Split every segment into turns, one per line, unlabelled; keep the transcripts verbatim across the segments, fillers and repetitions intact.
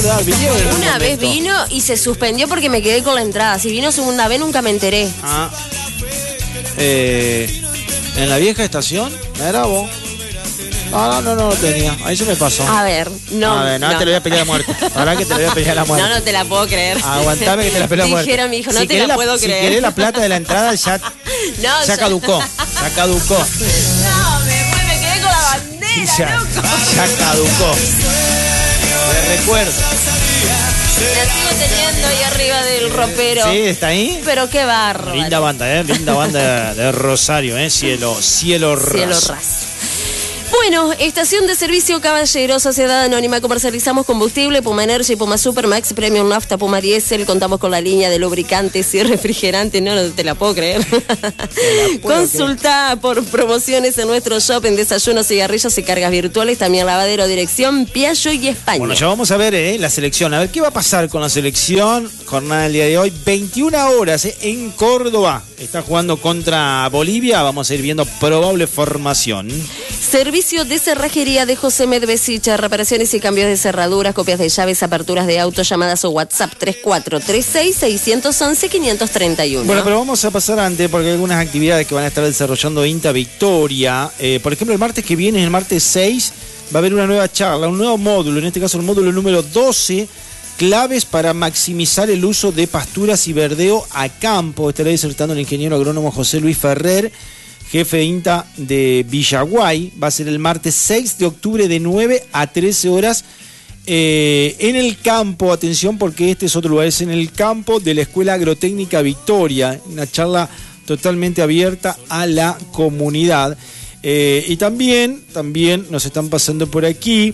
verdad, vinieron en un
Una vez
momento.
vino y se suspendió porque me quedé con la entrada. Si vino segunda vez nunca me enteré.
Ah. Eh, en la vieja estación, me grabó. No, no, no, no lo tenía. Ahí se me pasó.
A ver, no.
A ver, no,
no.
te lo voy a pelear a muerte. Ahora que te lo voy a pelear a muerte.
No, no te la puedo creer.
Aguantame que te la peleo a muerte.
Dijeron mi hijo, no
Si
te
querés
la puedo
si
creer.
Si querés la plata de la entrada ya,
No,
ya
yo-
caducó. Ya caducó.
No, me, me quedé con la bandera,
Ya,
loco.
ya caducó. Te recuerdo.
La sigo teniendo ahí arriba del ropero.
¿Sí? ¿Está ahí?
Pero qué bárbaro.
Linda banda, ¿eh? Linda banda de, de Rosario, ¿eh? Cielo, cielo raso.
Cielo raso. Bueno, estación de servicio Caballero, Sociedad Anónima, comercializamos combustible, Puma Energy, Puma Super, Max Premium Nafta, Puma Diesel, contamos con la línea de lubricantes y refrigerantes, no, no te la puedo creer.
puedo
Consulta por promociones en nuestro shop en desayunos, cigarrillos y cargas virtuales, también lavadero, dirección, Piaggio y España.
Bueno, ya vamos a ver eh, la selección, a ver qué va a pasar con la selección, jornada del día de hoy, veintiuna horas eh, en Córdoba, está jugando contra Bolivia, vamos a ir viendo probable formación.
Servicio de cerrajería de José Medvesicha, reparaciones y cambios de cerraduras, copias de llaves, aperturas de autos, llamadas o WhatsApp tres cuatro tres seis, seis uno uno, cinco tres uno.
Bueno, pero vamos a pasar antes porque hay algunas actividades que van a estar desarrollando INTA Victoria. Eh, por ejemplo, el martes que viene, el martes seis, va a haber una nueva charla, un nuevo módulo, en este caso el módulo número doce, claves para maximizar el uso de pasturas y verdeo a campo. Estará disertando el ingeniero agrónomo José Luis Ferrer, jefe de INTA de Villaguay. Va a ser el martes seis de octubre de nueve a trece horas eh, en el campo. Atención porque este es otro lugar, es en el campo de la Escuela Agrotécnica Victoria. Una charla totalmente abierta a la comunidad. Eh, y también, también nos están pasando por aquí,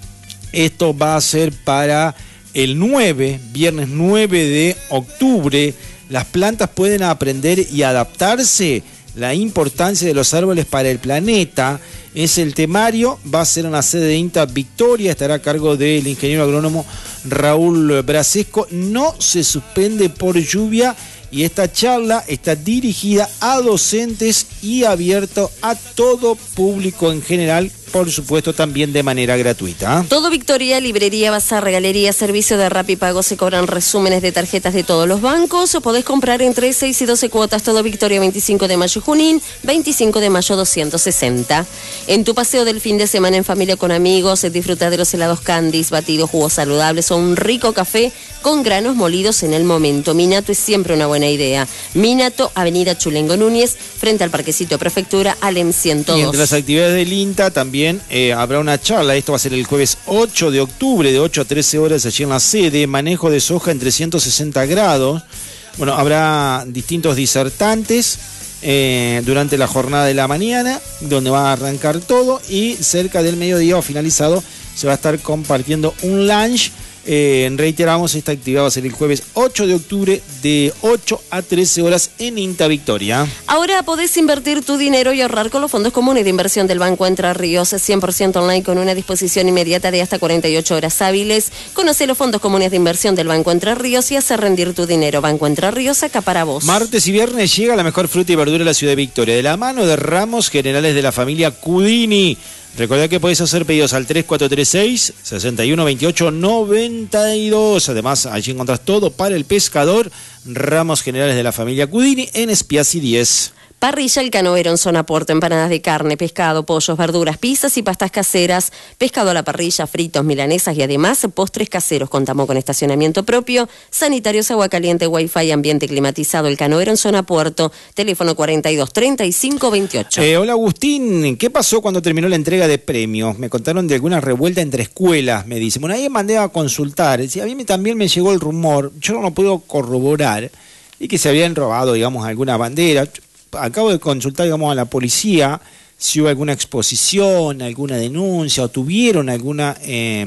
esto va a ser para el nueve, viernes nueve de octubre. Las plantas pueden aprender y adaptarse. La importancia de los árboles para el planeta es el temario, va a ser en la sede de INTA Victoria, estará a cargo del ingeniero agrónomo Raúl Brasesco. No se suspende por lluvia y esta charla está dirigida a docentes y abierto a todo público en general, por supuesto también de manera gratuita.
Todo Victoria, librería, bazar, galería, servicio de Rapipago, se cobran resúmenes de tarjetas de todos los bancos o podés comprar entre seis y doce cuotas. Todo Victoria, veinticinco de mayo Junín, veinticinco de mayo doscientos sesenta. En tu paseo del fin de semana en familia con amigos, disfruta de los helados Candies, batidos, jugos saludables o un rico café con granos molidos en el momento. Minato es siempre una buena idea. Minato, avenida Chulengo Núñez, frente al Parquecito Prefectura, Alem ciento dos.
Y entre las actividades del INTA también Eh, habrá una charla, esto va a ser el jueves ocho de octubre de ocho a trece horas allí en la sede, manejo de soja en trescientos sesenta grados. Bueno, habrá distintos disertantes eh, durante la jornada de la mañana, donde va a arrancar todo y cerca del mediodía o finalizado se va a estar compartiendo un lunch. Eh, reiteramos, esta actividad va a ser el jueves ocho de octubre de ocho a trece horas en INTA Victoria.
Ahora podés invertir tu dinero y ahorrar con los fondos comunes de inversión del Banco Entre Ríos, cien por ciento online con una disposición inmediata de hasta cuarenta y ocho horas hábiles. Conoce los fondos comunes de inversión del Banco Entre Ríos y hace rendir tu dinero. Banco Entre Ríos, acá para vos.
Martes y viernes llega la mejor fruta y verdura de la ciudad de Victoria, de la mano de Ramos Generales de la familia Cudini. Recordá que podés hacer pedidos al tres cuatro tres seis, seis uno dos ocho, nueve dos. Además, allí encontrás todo para el pescador. Ramos Generales de la familia Cudini en Espiazzi diez.
Parrilla El Canovero en zona puerto, empanadas de carne, pescado, pollos, verduras, pizzas y pastas caseras, pescado a la parrilla, fritos, milanesas y además postres caseros. Contamos con estacionamiento propio, sanitarios, agua caliente, wifi, ambiente climatizado. El Canovero en zona puerto, teléfono cuarenta y dos, treinta y cinco, veintiocho.
Eh, hola Agustín, ¿qué pasó cuando terminó la entrega de premios? Me contaron de alguna revuelta entre escuelas, me dicen. Bueno, ahí mandé a consultar, a mí me, también me llegó el rumor, yo no lo puedo corroborar, y que se habían robado, digamos, alguna bandera. Acabo de consultar, digamos, a la policía si hubo alguna exposición, alguna denuncia o tuvieron alguna eh,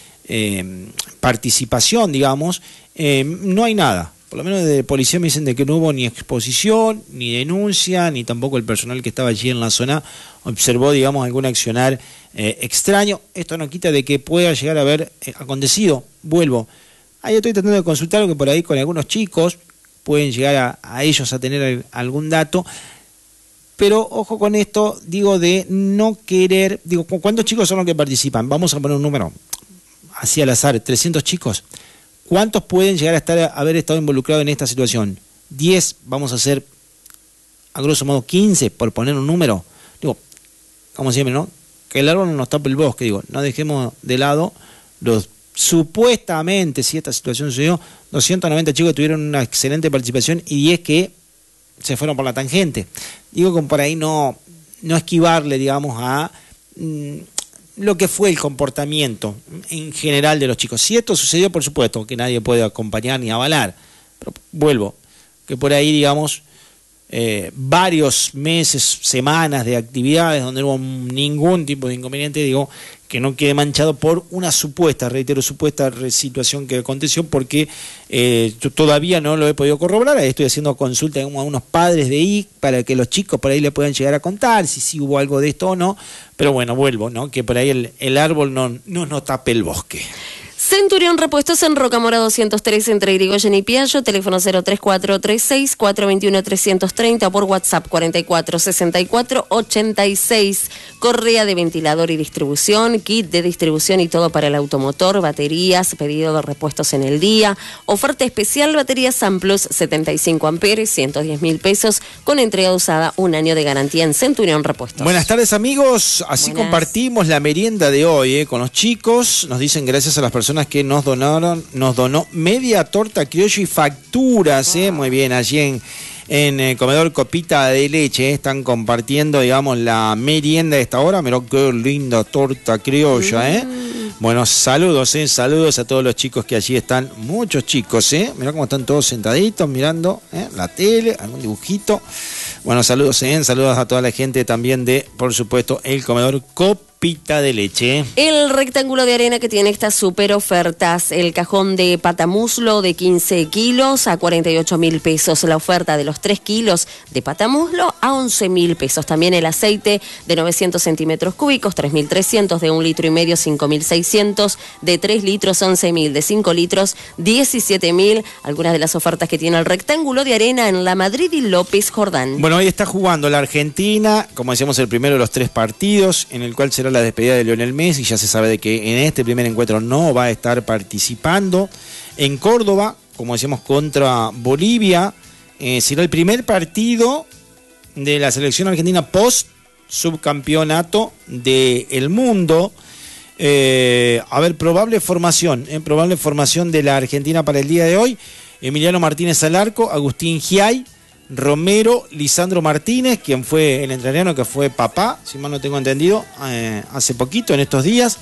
eh, participación, digamos. Eh, no hay nada. Por lo menos de policía me dicen de que no hubo ni exposición, ni denuncia, ni tampoco el personal que estaba allí en la zona observó, digamos, algún accionar eh, extraño. Esto no quita de que pueda llegar a haber eh, acontecido. Vuelvo. Ahí estoy tratando de consultar que por ahí con algunos chicos pueden llegar a, a ellos a tener algún dato, pero ojo con esto, digo, de no querer, digo, ¿cuántos chicos son los que participan? Vamos a poner un número así al azar, trescientos chicos, ¿cuántos pueden llegar a estar a haber estado involucrados en esta situación? diez, vamos a hacer a grosso modo quince, por poner un número. Digo, como siempre, ¿no? Que el árbol no nos tape el bosque, digo, no dejemos de lado los supuestamente, si esta situación sucedió, doscientos noventa chicos que tuvieron una excelente participación y diez que se fueron por la tangente. Digo, como por ahí no, no esquivarle, digamos, a mmm, lo que fue el comportamiento en general de los chicos. Si esto sucedió, por supuesto, que nadie puede acompañar ni avalar, pero vuelvo, que por ahí, digamos, eh, varios meses, semanas de actividades donde no hubo ningún tipo de inconveniente, digo, que no quede manchado por una supuesta, reitero, supuesta situación que aconteció, porque eh, yo todavía no lo he podido corroborar. Estoy haciendo consulta a unos padres de I C para que los chicos por ahí le puedan llegar a contar si sí hubo algo de esto o no, pero bueno, vuelvo, ¿no? Que por ahí el, el árbol no, no nos tape el bosque.
Centurión Repuestos en Rocamora doscientos tres entre Irigoyen y Piaggio, teléfono cero tres cuatro tres seis cuatro dos uno tres tres cero, por WhatsApp cuarenta y cuatro sesenta y cuatro ochenta y seis. Correa de ventilador y distribución, kit de distribución y todo para el automotor, baterías, pedido de repuestos en el día. Oferta especial, baterías Amplus setenta y cinco amperes, ciento diez mil pesos, con entrega usada, un año de garantía en Centurión Repuestos.
Buenas tardes, amigos. Así
Buenas.
Compartimos la merienda de hoy eh, con los chicos. Nos dicen gracias a las personas que nos donaron, nos donó media torta criolla y facturas, eh, muy bien, allí en, en el comedor Copita de Leche, eh, están compartiendo, digamos, la merienda de esta hora. Mirá qué linda torta criolla, eh. Bueno, saludos, eh, saludos a todos los chicos que allí están, muchos chicos, eh. Mirá cómo están todos sentaditos mirando eh, la tele, algún dibujito. Bueno, saludos, eh, saludos a toda la gente también de, por supuesto, el comedor Copita Pita de leche.
El rectángulo de arena que tiene estas super ofertas. El cajón de patamuslo de quince kilos a cuarenta y ocho mil pesos. La oferta de los tres kilos de patamuslo a once mil pesos. También el aceite de novecientos centímetros cúbicos, tres mil trescientos, de un litro y medio, cinco mil seiscientos, de tres litros, once mil, de cinco litros, diecisiete mil. Algunas de las ofertas que tiene el rectángulo de arena en La Madrid y López Jordán.
Bueno, hoy está jugando la Argentina, como decíamos, el primero de los tres partidos, en el cual será la despedida de Lionel Messi. Ya se sabe de que en este primer encuentro no va a estar participando. En Córdoba, como decíamos, contra Bolivia, eh, será el primer partido de la selección argentina post subcampeonato del mundo. Eh, a ver, probable formación, eh, probable formación de la Argentina para el día de hoy: Emiliano Martínez al arco, Agustín Giay, Romero, Lisandro Martínez, quien fue el entrerriano, que fue papá, si mal no tengo entendido, eh, hace poquito, en estos días.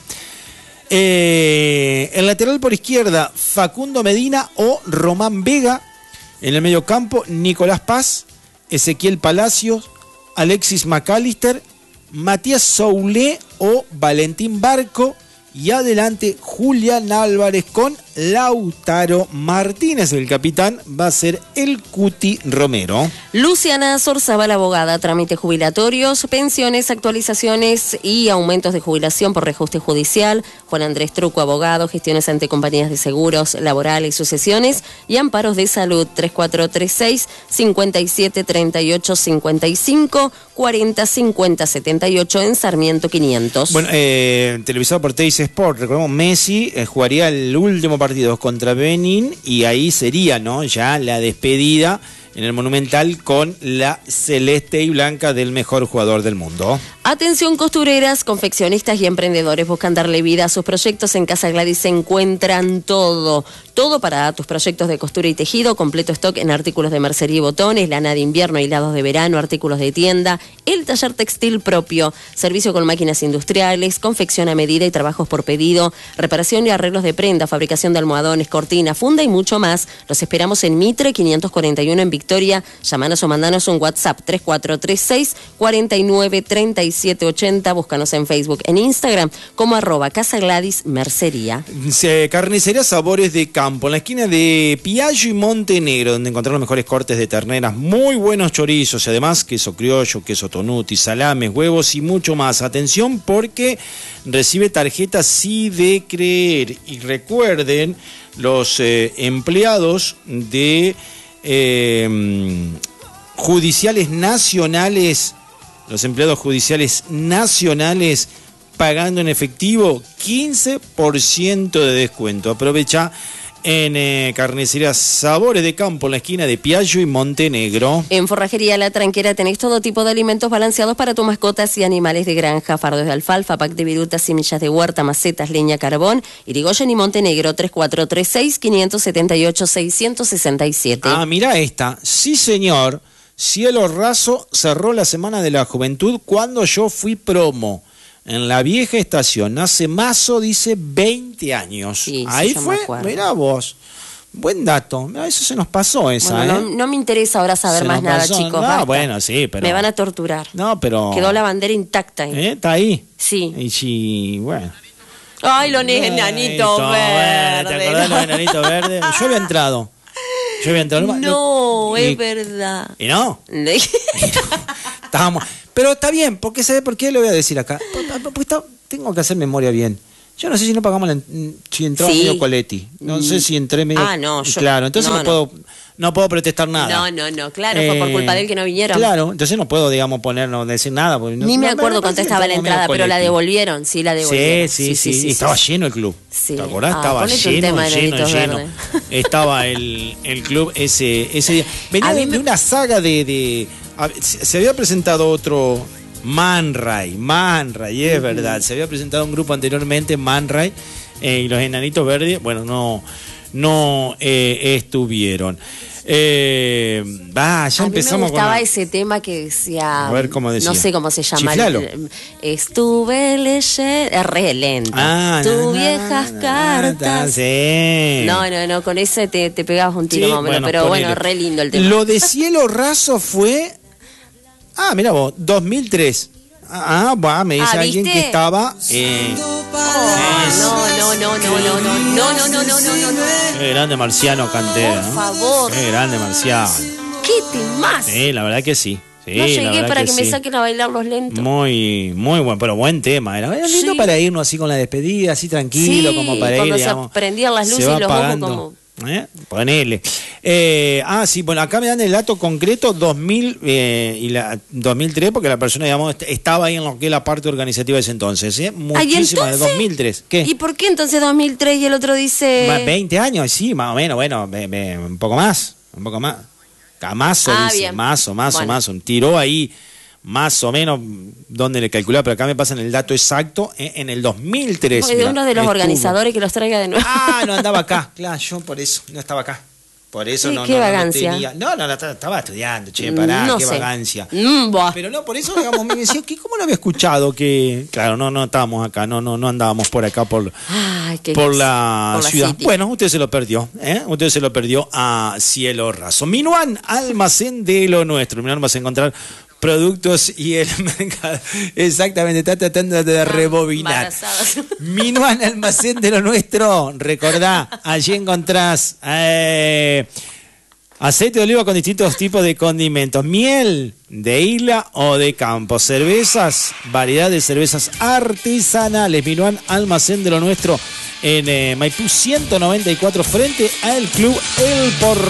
Eh, el lateral por izquierda, Facundo Medina o Román Vega. En el medio campo, Nicolás Paz, Ezequiel Palacios, Alexis McAllister, Matías Soulé o Valentín Barco. Y adelante, Julián Álvarez con Lautaro Martínez. El capitán va a ser el Cuti Romero.
Luciana Zorzabal, abogada, trámites jubilatorios, pensiones, actualizaciones y aumentos de jubilación por reajuste judicial. Juan Andrés Truco, abogado, gestiones ante compañías de seguros, laborales, sucesiones y amparos de salud. tres cuatro tres seis, cinco siete tres ocho cinco cinco, cuarenta cincuenta setenta y ocho en Sarmiento quinientos.
Bueno, eh, televisado por Teis Sport, recordemos, Messi eh, jugaría el último partido contra Benín y ahí sería, ¿no?, ya la despedida en el Monumental con la celeste y blanca del mejor jugador del mundo.
Atención, costureras, confeccionistas y emprendedores buscan darle vida a sus proyectos. En Casa Gladys se encuentran todo, todo para tus proyectos de costura y tejido, completo stock en artículos de mercería y botones, lana de invierno, hilados de verano, artículos de tienda, el taller textil propio, servicio con máquinas industriales, confección a medida y trabajos por pedido, reparación y arreglos de prenda, fabricación de almohadones, cortinas, funda y mucho más. Los esperamos en Mitre quinientos cuarenta y uno en Victoria. Llámanos o mandanos un WhatsApp tres cuatro tres seis, cuatro nueve tres siete ocho cero. Búscanos en Facebook, en Instagram como arroba Casa Gladys Mercería.
Carnicería Sabores de Campo, en la esquina de Piaggio y Montenegro, donde encontrar los mejores cortes de terneras, muy buenos chorizos y además queso criollo, queso tonuti, salames, huevos y mucho más. Atención, porque recibe tarjetas Sí de Creer. Y recuerden, los eh, empleados de eh, judiciales nacionales, los empleados judiciales nacionales pagando en efectivo, quince por ciento de descuento. Aprovecha en eh, Carnicería Sabores de Campo, en la esquina de Piaggio y Montenegro.
En Forrajería La Tranquera tenés todo tipo de alimentos balanceados para tus mascotas y animales de granja, fardos de alfalfa, pack de virutas, semillas de huerta, macetas, leña, carbón. Irigoyen y Montenegro, tres cuatro tres seis, cinco siete ocho, seis seis siete.
Ah, mira esta. Sí, señor. Cielo Raso cerró la Semana de la Juventud cuando yo fui promo. En la vieja estación, hace mazo, dice veinte años.
Sí,
ahí
sí,
fue, mirá vos. Buen dato. Mirá, eso se nos pasó esa,
bueno,
¿eh?
no, no me interesa ahora saber
se
más nada,
pasó.
chicos.
No,
basta.
bueno, sí, pero...
Me van a torturar.
No, pero...
Quedó la bandera intacta ahí.
¿Eh? ¿Está ahí?
Sí.
Y sí, bueno.
Ay, los enanitos verdes.
¿Te acordás de los enanitos verdes? Yo había entrado. Yo había entrado.
No,
y,
es verdad.
¿Y no? Y no. Estábamos... Pero está bien, porque ¿sabe por qué le voy a decir acá? Porque está, tengo que hacer memoria bien. Yo no sé si no pagamos la, si entró sí. medio Coletti. No sé si entré medio.
Ah, no, yo.
Claro, entonces no, no puedo no puedo protestar nada.
No, no, no, claro, eh, fue por culpa de él que no vinieron.
Claro, entonces no puedo, digamos, poner, no decir nada. Porque no,
Ni me
no,
acuerdo cuánto estaba la entrada, pero la devolvieron, sí, la devolvieron.
Sí, sí, sí, sí, sí, sí estaba sí. lleno el club.
Sí.
¿Te acordás?
Ah,
estaba lleno, lleno, lleno.
Verde.
Estaba el, el club ese, ese día. Venía de, me... de una saga de, de a, se había presentado otro Man Ray, Man Ray, es uh-huh. verdad. Se había presentado un grupo anteriormente, Man Ray, eh, y los enanitos verdes, bueno, no, no eh, estuvieron. Eh, bah, ya
a
empezamos
mí me gustaba
con la...
ese tema que decía,
a ver cómo decía,
no sé cómo se llama.
Chiflalo.
Estuve leyendo, re lento.
Ah,
tus
no,
viejas
no,
cartas.
No, sí.
no, no, no, con ese te, te pegabas un tiro
sí,
más o menos,
bueno,
pero
ponele.
bueno, re lindo el tema.
Lo de Cielo Raso fue, ah, mira vos, dos mil tres. Ah, bah, me dice
ah,
alguien que estaba. Eh,
oh, no, no, no, no, no, no, no, no, no, no, no, no.
Qué grande Marciano Cantera.
Por favor.
Qué grande Marciano.
Qué temas.
Sí, la verdad que sí. Sí,
no llegué para que, que
sí.
me saquen a bailar los lentos.
Muy, muy bueno, pero buen tema. Era, era lindo sí. para irnos así con la despedida, así tranquilo,
sí,
como para ir.
Cuando
digamos,
se prendían las luces y los ojos como.
¿Eh? Ponele. Eh, ah, sí, bueno, acá me dan el dato concreto dos mil eh, y la dos mil tres, porque la persona, digamos, estaba ahí en lo que es la parte organizativa de ese entonces, ¿eh? Muchísimo, de dos mil tres. ¿Qué?
¿Y por qué entonces dos mil tres y el otro dice...?
veinte años, sí, más o menos, bueno, me, me, un poco más, un poco más. Camazo,
ah,
dice,
bien.
mazo, mazo,
bueno.
mazo. Tiró ahí más o menos donde le calculaba, pero acá me pasan el dato exacto, eh, en el dos mil tres.
Pues de uno de los estuvo. organizadores que los traiga de nuevo.
Ah, no andaba acá, claro, yo por eso, no estaba acá. Por eso
sí,
no,
qué
no,
vagancia.
no tenía. No, no, no, estaba estudiando, che, pará,
no
qué
sé.
vagancia.
Mm,
pero no, por eso, digamos, me decía, ¿qué, ¿cómo lo había escuchado? Que, claro, no, no estábamos acá, no, no, no andábamos por acá, por,
Ay, qué
por, la
por la
ciudad.
City.
Bueno, usted se lo perdió, ¿eh? Usted se lo perdió a Cielo Raso. Minuan, almacén de lo nuestro. Minuan vas a encontrar productos y el mercado. Exactamente, está tratando de rebobinar. Minuan, almacén de lo nuestro. Recordá, allí encontrás eh, aceite de oliva con distintos tipos de condimentos, miel de isla o de campo, cervezas, variedad de cervezas artesanales. Minuan, almacén de lo nuestro en eh, Maipú ciento noventa y cuatro, frente al Club El Porro.